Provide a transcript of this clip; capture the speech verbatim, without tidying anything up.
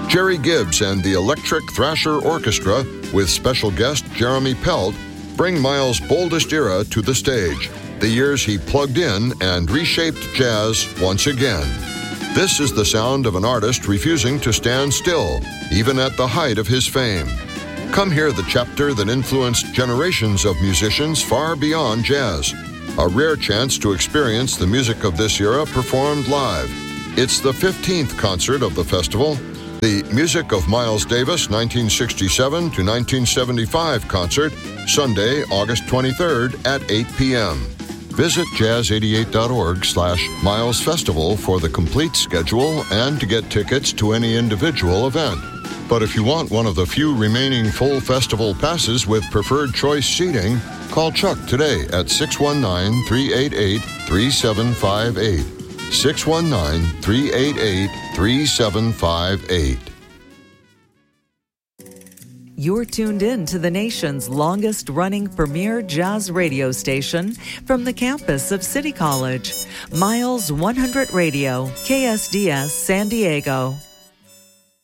Jerry Gibbs and the Electric Thrasher Orchestra, with special guest Jeremy Pelt, bring Miles' boldest era to the stage, the years he plugged in and reshaped jazz once again. This is the sound of an artist refusing to stand still, even at the height of his fame. Come hear the chapter that influenced generations of musicians far beyond jazz. A rare chance to experience the music of this era performed live. It's the fifteenth concert of the festival, the Music of Miles Davis nineteen sixty-seven to nineteen seventy-five concert, Sunday, August twenty-third at eight p.m. Visit jazz eighty-eight dot org slash Miles Festival for the complete schedule and to get tickets to any individual event. But if you want one of the few remaining full festival passes with preferred choice seating, call Chuck today at six one nine, three eight eight, three seven five eight. six one nine, three eight eight, three seven five eight. You're tuned in to the nation's longest-running premier jazz radio station from the campus of City College. Miles one hundred Radio, K S D S San Diego.